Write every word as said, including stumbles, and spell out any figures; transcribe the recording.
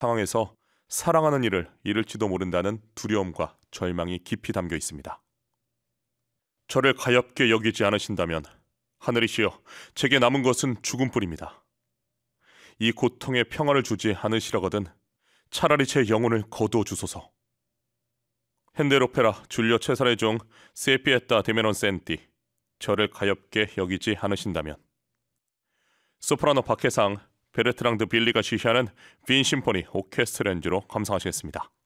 상황에서 사랑하는 이를 잃을지도 모른다는 두려움과 절망이 깊이 담겨 있습니다. 저를 가엾게 여기지 않으신다면 하늘이시여, 제게 남은 것은 죽음뿐입니다. 이 고통에 평화를 주지 않으시려거든 차라리 제 영혼을 거두어 주소서. 핸델 오페라 줄리오 체사르의 종 세피에타 데메논 센티, 저를 가엾게 여기지 않으신다면. 소프라노 박해상 베르트랑 드 빌리가 지휘하는 빈 심포니 오케스트라 연주로 감상하시겠습니다.